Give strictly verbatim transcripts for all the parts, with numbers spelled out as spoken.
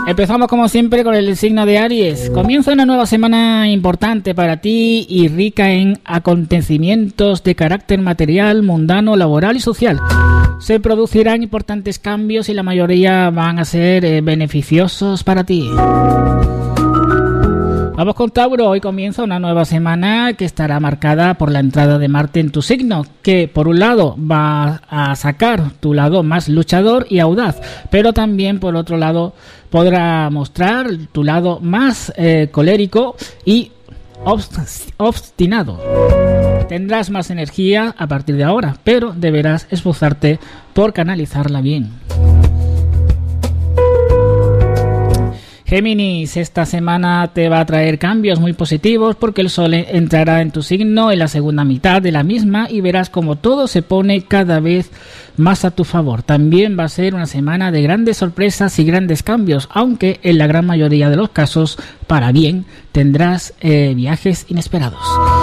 Empezamos como siempre con el signo de Aries. Comienza una nueva semana importante para ti y rica en acontecimientos de carácter material, mundano, laboral y social. Se producirán importantes cambios y la mayoría van a ser eh, beneficiosos para ti. Vamos con Tauro. Hoy comienza una nueva semana que estará marcada por la entrada de Marte en tu signo, que por un lado va a sacar tu lado más luchador y audaz, pero también por otro lado podrá mostrar tu lado más eh, colérico y obstinado. Tendrás más energía a partir de ahora, pero deberás esforzarte por canalizarla bien. Géminis, esta semana te va a traer cambios muy positivos porque el Sol entrará en tu signo en la segunda mitad de la misma y verás como todo se pone cada vez más a tu favor. También va a ser una semana de grandes sorpresas y grandes cambios, aunque en la gran mayoría de los casos, para bien, tendrás eh, viajes inesperados.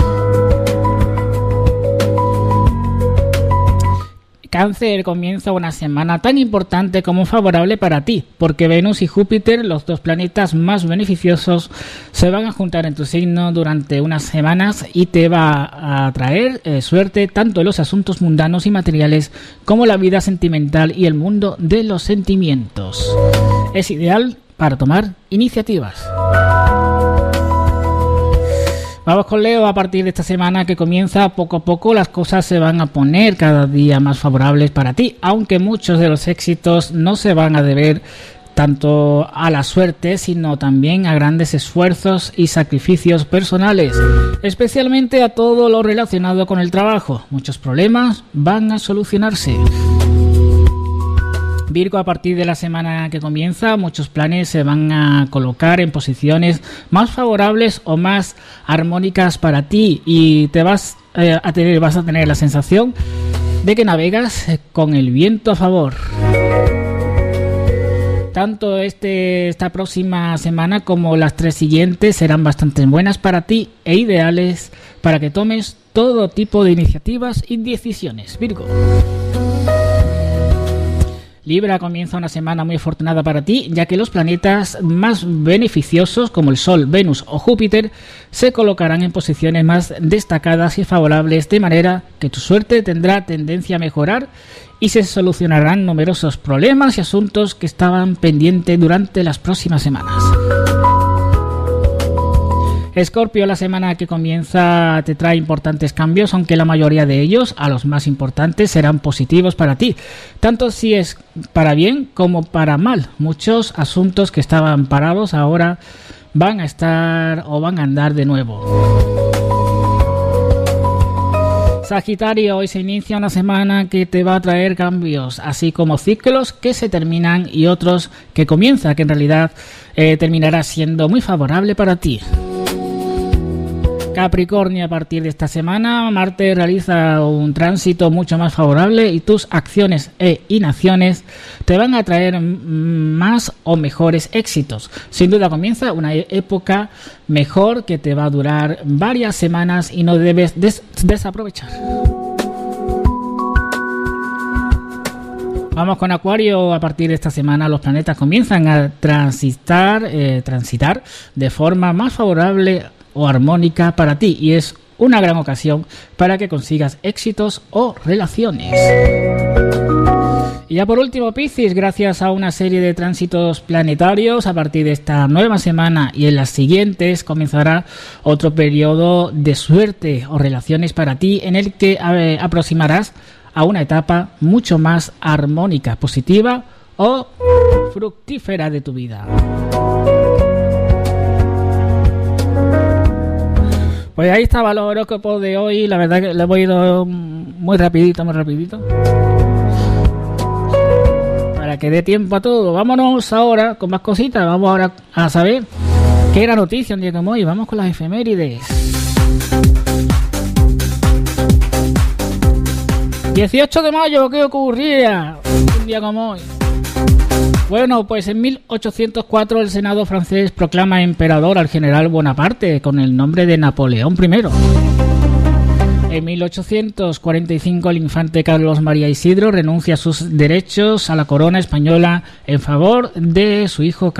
Cáncer, comienza una semana tan importante como favorable para ti, porque Venus y Júpiter, los dos planetas más beneficiosos, se van a juntar en tu signo durante unas semanas y te va a traer eh, suerte tanto en los asuntos mundanos y materiales como la vida sentimental y el mundo de los sentimientos. Es ideal para tomar iniciativas. Vamos con Leo. A partir de esta semana que comienza, poco a poco las cosas se van a poner cada día más favorables para ti, aunque muchos de los éxitos no se van a deber tanto a la suerte, sino también a grandes esfuerzos y sacrificios personales, especialmente a todo lo relacionado con el trabajo. Muchos problemas van a solucionarse. Virgo, a partir de la semana que comienza, muchos planes se van a colocar en posiciones más favorables o más armónicas para ti y te vas eh, a tener, vas a tener la sensación de que navegas con el viento a favor. Tanto este, esta próxima semana como las tres siguientes serán bastante buenas para ti e ideales para que tomes todo tipo de iniciativas y decisiones. Virgo. Libra, comienza una semana muy afortunada para ti, ya que los planetas más beneficiosos como el Sol, Venus o Júpiter se colocarán en posiciones más destacadas y favorables, de manera que tu suerte tendrá tendencia a mejorar y se solucionarán numerosos problemas y asuntos que estaban pendientes durante las próximas semanas. Escorpio, la semana que comienza te trae importantes cambios, aunque la mayoría de ellos, a los más importantes, serán positivos para ti, tanto si es para bien como para mal. Muchos asuntos que estaban parados ahora van a estar o van a andar de nuevo. Sagitario, hoy se inicia una semana que te va a traer cambios, así como ciclos que se terminan y otros que comienza, que en realidad eh, terminará siendo muy favorable para ti. Capricornio, a partir de esta semana, Marte realiza un tránsito mucho más favorable y tus acciones e inacciones te van a traer más o mejores éxitos. Sin duda comienza una época mejor que te va a durar varias semanas y no debes des- desaprovechar. Vamos con Acuario. A partir de esta semana los planetas comienzan a transitar, eh, transitar de forma más favorable o armónica para ti y es una gran ocasión para que consigas éxitos o relaciones. Y ya por último, Piscis, gracias a una serie de tránsitos planetarios, a partir de esta nueva semana y en las siguientes comenzará otro periodo de suerte o relaciones para ti en el que eh, aproximarás a una etapa mucho más armónica, positiva o fructífera de tu vida. Pues ahí estaba el horóscopo de hoy. La verdad que lo hemos ido muy rapidito, muy rapidito, para que dé tiempo a todo. Vámonos ahora con más cositas. Vamos ahora a saber qué era noticia un día como hoy. Vamos con las efemérides. dieciocho de mayo, ¿qué ocurría un día como hoy? Bueno, pues en mil ochocientos cuatro el Senado francés proclama emperador al general Bonaparte con el nombre de Napoleón primero. En mil ochocientos cuarenta y cinco el infante Carlos María Isidro renuncia a sus derechos a la corona española en favor de su hijo